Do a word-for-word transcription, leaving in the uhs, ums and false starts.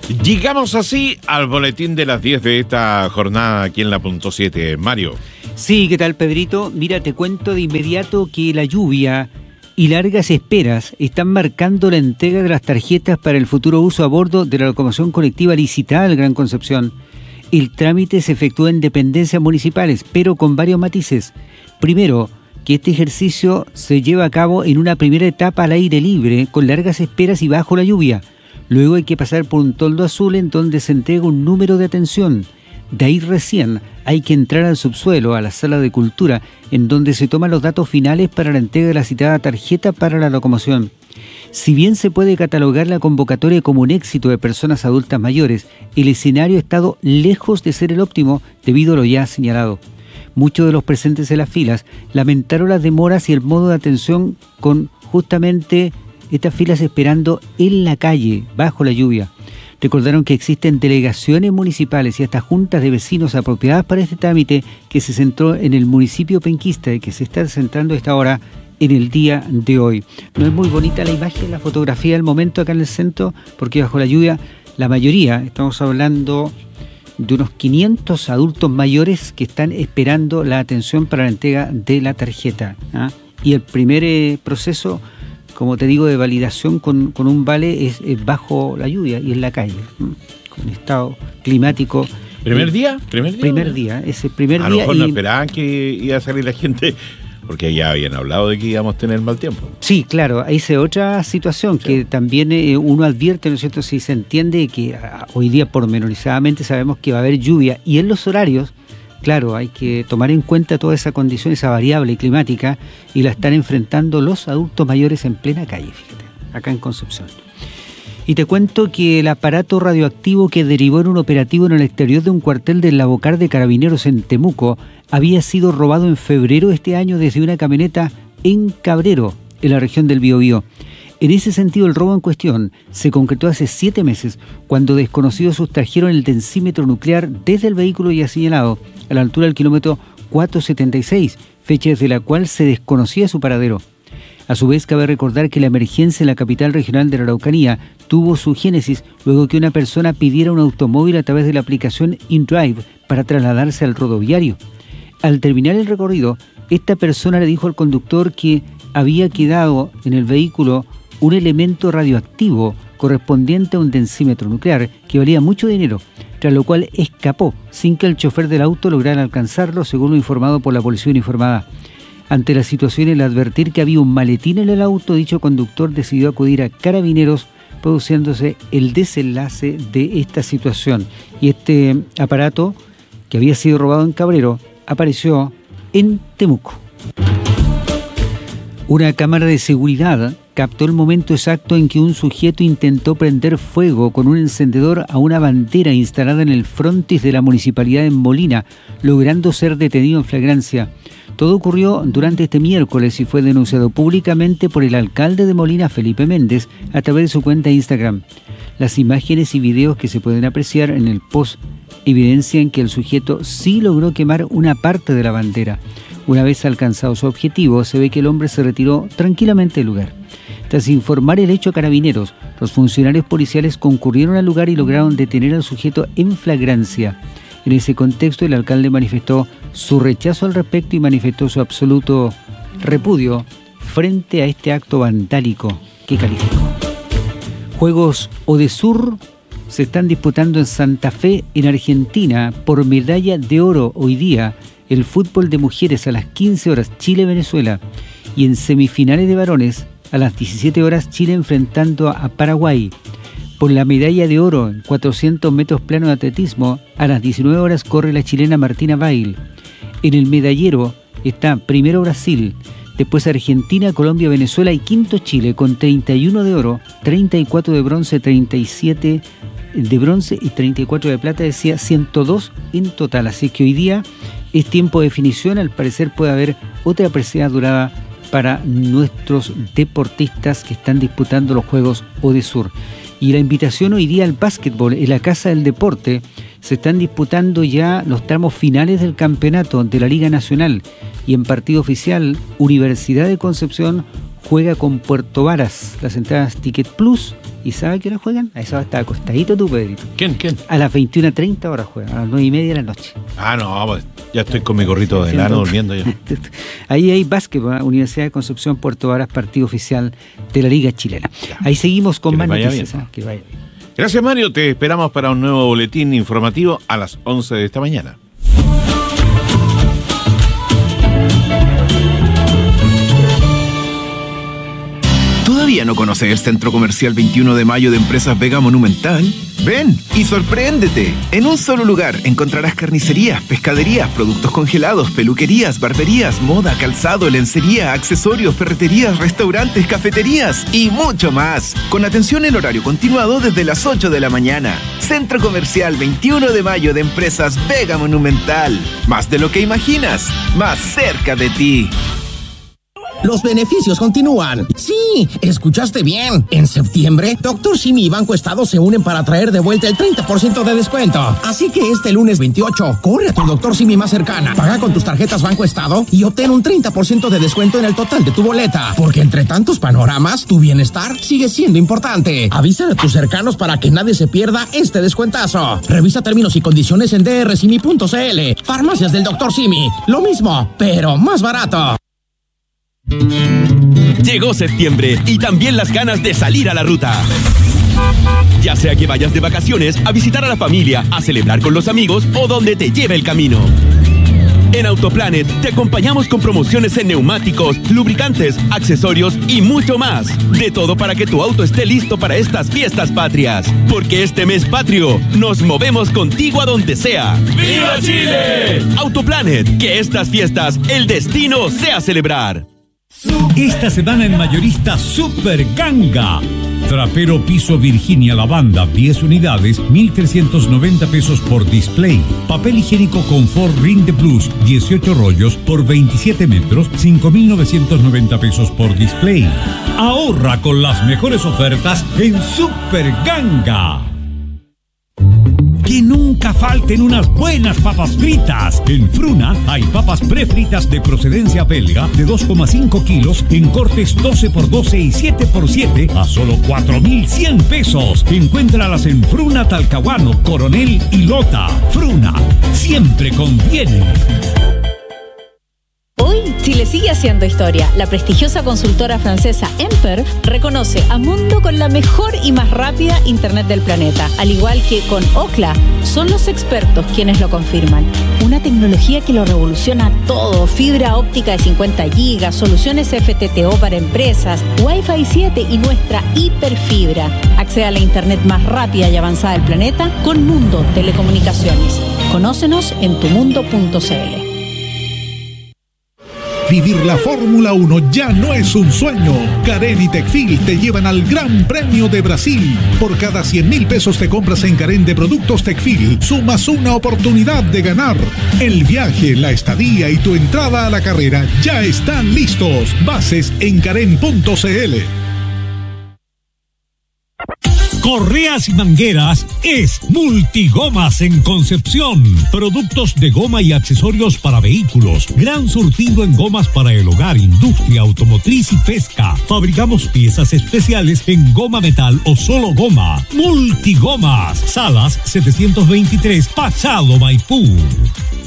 Llegamos así al boletín de las diez de esta jornada aquí en la punto siete. Mario. Sí, ¿qué tal, Pedrito? Mira, te cuento de inmediato que la lluvia y largas esperas están marcando la entrega de las tarjetas para el futuro uso a bordo de la locomoción colectiva licitada al Gran Concepción. El trámite se efectúa en dependencias municipales, pero con varios matices. Primero, que este ejercicio se lleva a cabo en una primera etapa al aire libre, con largas esperas y bajo la lluvia. Luego hay que pasar por un toldo azul en donde se entrega un número de atención. De ahí recién hay que entrar al subsuelo, a la sala de cultura, en donde se toman los datos finales para la entrega de la citada tarjeta para la locomoción. Si bien se puede catalogar la convocatoria como un éxito de personas adultas mayores, el escenario ha estado lejos de ser el óptimo debido a lo ya señalado. Muchos de los presentes en las filas lamentaron las demoras y el modo de atención con justamente estas filas esperando en la calle, bajo la lluvia. Recordaron que existen delegaciones municipales y hasta juntas de vecinos apropiadas para este trámite que se centró en el municipio penquista y que se está centrando a esta hora en el día de hoy. No es muy bonita la imagen, la fotografía del momento acá en el centro, porque bajo la lluvia, la mayoría, estamos hablando de unos quinientos adultos mayores que están esperando la atención para la entrega de la tarjeta, ¿ah? Y el primer eh, proceso, como te digo, de validación con, con un vale es, es bajo la lluvia y en la calle, ¿no? Con estado climático. ¿Primer día? ¿Primer día? Primer día, ese primer a día. A lo mejor y... no esperaban que iba a salir la gente, porque ya habían hablado de que íbamos a tener mal tiempo. Sí, claro, ahí se otra situación sí. que también eh, uno advierte, ¿no es cierto? Si se entiende que ah, hoy día pormenorizadamente sabemos que va a haber lluvia y en los horarios, claro, hay que tomar en cuenta toda esa condición, esa variable climática, y la están enfrentando los adultos mayores en plena calle, fíjate, acá en Concepción. Y te cuento que el aparato radioactivo que derivó en un operativo en el exterior de un cuartel del Lavocar de Carabineros en Temuco había sido robado en febrero de este año desde una camioneta en Cabrero, en la región del Biobío. En ese sentido, el robo en cuestión se concretó hace siete meses, cuando desconocidos sustrajeron el densímetro nuclear desde el vehículo ya señalado, a la altura del kilómetro cuatrocientos setenta y seis, fecha desde la cual se desconocía su paradero. A su vez, cabe recordar que la emergencia en la capital regional de la Araucanía tuvo su génesis luego que una persona pidiera un automóvil a través de la aplicación InDrive para trasladarse al rodoviario. Al terminar el recorrido, esta persona le dijo al conductor que había quedado en el vehículo un elemento radioactivo correspondiente a un densímetro nuclear que valía mucho dinero, tras lo cual escapó sin que el chofer del auto lograra alcanzarlo, según lo informado por la policía uniformada. Ante la situación y al advertir que había un maletín en el auto, dicho conductor decidió acudir a Carabineros, produciéndose el desenlace de esta situación. Y este aparato, que había sido robado en Cabrero, apareció en Temuco. Una cámara de seguridad captó el momento exacto en que un sujeto intentó prender fuego con un encendedor a una bandera instalada en el frontis de la municipalidad de Molina, logrando ser detenido en flagrancia. Todo ocurrió durante este miércoles y fue denunciado públicamente por el alcalde de Molina, Felipe Méndez, a través de su cuenta de Instagram. Las imágenes y videos que se pueden apreciar en el post evidencian que el sujeto sí logró quemar una parte de la bandera. Una vez alcanzado su objetivo, se ve que el hombre se retiró tranquilamente del lugar. Tras informar el hecho a Carabineros, los funcionarios policiales concurrieron al lugar y lograron detener al sujeto en flagrancia. En ese contexto, el alcalde manifestó su rechazo al respecto y manifestó su absoluto repudio frente a este acto vandálico que calificó. Juegos Odesur se están disputando en Santa Fe, en Argentina, por medalla de oro hoy día. El fútbol de mujeres a las quince horas, Chile-Venezuela. Y en semifinales de varones, a las diecisiete horas, Chile enfrentando a Paraguay. Por la medalla de oro en cuatrocientos metros plano de atletismo, a las diecinueve horas corre la chilena Martina Bail. En el medallero está primero Brasil, después Argentina, Colombia, Venezuela y quinto Chile con treinta y uno de oro, treinta y cuatro de bronce, treinta y siete de bronce y treinta y cuatro de plata, decía ciento dos en total. Así que hoy día es tiempo de definición, al parecer puede haber otra apreciada durada para nuestros deportistas que están disputando los Juegos Odesur. Y la invitación hoy día al básquetbol en la Casa del Deporte. Se están disputando ya los tramos finales del campeonato de la Liga Nacional y en partido oficial Universidad de Concepción juega con Puerto Varas. Las entradas Ticket Plus ¿Y sabe a qué hora juegan? A esa hora está acostadito tú, Pedrito. ¿Quién? ¿Quién? A las veintiuna treinta horas juegan, a las nueve y media de la noche. Ah, no, pues ya estoy con mi gorrito de lana durmiendo ya. Ahí hay básquetbol, Universidad de Concepción, Puerto Varas, partido oficial de la Liga Chilena. Ya. Ahí seguimos con que más vaya noticias. Bien. ¿eh? Que vaya bien. Gracias, Mario. Te esperamos para un nuevo boletín informativo a las once de esta mañana. ¿Todavía no conoces el Centro Comercial veintiuno de mayo de Empresas Vega Monumental? Ven y sorpréndete. En un solo lugar encontrarás carnicerías, pescaderías, productos congelados, peluquerías, barberías, moda, calzado, lencería, accesorios, ferreterías, restaurantes, cafeterías y mucho más. Con atención en horario continuado desde las ocho de la mañana. Centro Comercial veintiuno de mayo de Empresas Vega Monumental. Más de lo que imaginas, más cerca de ti. Los beneficios continúan. Sí, escuchaste bien. En septiembre, Doctor Simi y Banco Estado se unen para traer de vuelta el treinta por ciento de descuento. Así que este lunes veintiocho, corre a tu Doctor Simi más cercana, paga con tus tarjetas Banco Estado y obtén un treinta por ciento de descuento en el total de tu boleta. Porque entre tantos panoramas, tu bienestar sigue siendo importante. Avisa a tus cercanos para que nadie se pierda este descuentazo. Revisa términos y condiciones en d r simi punto c l. Farmacias del Doctor Simi. Lo mismo, pero más barato. Llegó septiembre y también las ganas de salir a la ruta. Ya sea que vayas de vacaciones, a visitar a la familia, a celebrar con los amigos o donde te lleve el camino. En Autoplanet te acompañamos con promociones en neumáticos, lubricantes, accesorios y mucho más. De todo para que tu auto esté listo para estas fiestas patrias. Porque este mes patrio nos movemos contigo a donde sea. ¡Viva Chile! Autoplanet, que estas fiestas el destino sea celebrar. Esta semana en Mayorista Super Ganga. Trapero piso Virginia Lavanda, diez unidades, mil trescientos noventa pesos por display. Papel higiénico Confort Rinde Plus, dieciocho rollos por veintisiete metros, cinco mil novecientos noventa pesos por display. Ahorra con las mejores ofertas en Super Ganga. Que nunca falten unas buenas papas fritas. En Fruna hay papas prefritas de procedencia belga de dos coma cinco kilos en cortes doce por doce y siete por siete a solo cuatro mil cien pesos. Encuéntralas en Fruna, Talcahuano, Coronel y Lota. Fruna, siempre conviene. Hoy, Chile sigue haciendo historia. La prestigiosa consultora francesa Emper reconoce a Mundo con la mejor y más rápida internet del planeta. Al igual que con Ookla, son los expertos quienes lo confirman. Una tecnología que lo revoluciona todo. Fibra óptica de cincuenta gigas, soluciones F T T O para empresas, Wi-Fi siete y nuestra hiperfibra. Accede a la internet más rápida y avanzada del planeta con Mundo Telecomunicaciones. Conócenos en tu mundo punto c l. Vivir la Fórmula uno ya no es un sueño. Carén y Tecfil te llevan al Gran Premio de Brasil. Por cada cien mil pesos te compras en Carén de productos Tecfil, sumas una oportunidad de ganar. El viaje, la estadía y tu entrada a la carrera ya están listos. Bases en carén punto c l. Correas y mangueras es Multigomas en Concepción. Productos de goma y accesorios para vehículos. Gran surtido en gomas para el hogar, industria, automotriz y pesca. Fabricamos piezas especiales en goma metal o solo goma. Multigomas. Salas setecientos veintitrés, Pachado, Maipú.